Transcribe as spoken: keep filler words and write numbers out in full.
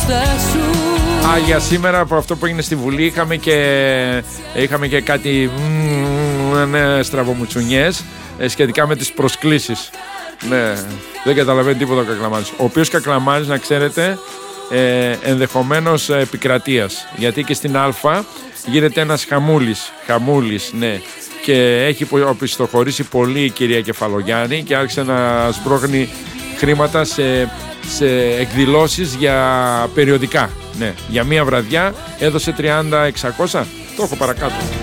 Α, για σήμερα από αυτό που έγινε στη Βουλή είχαμε και, είχαμε και κάτι ναι, στραβομουτσουνιές σχετικά με τις προσκλήσεις. Ναι, δεν καταλαβαίνει τίποτα ο Κακλαμάνης. Ο οποίος Κακλαμάνης, να ξέρετε, ε, ενδεχομένως επικρατείας. Γιατί και στην Α γίνεται ένας χαμούλης, χαμούλης, ναι. Και έχει οπισθοχωρήσει πολύ η κυρία Κεφαλογιάννη και άρχισε να σμπρώχνει χρήματα σε, σε εκδηλώσεις για περιοδικά. Ναι, για μία βραδιά έδωσε τριάντα εξακόσια. Το έχω παρακάτω.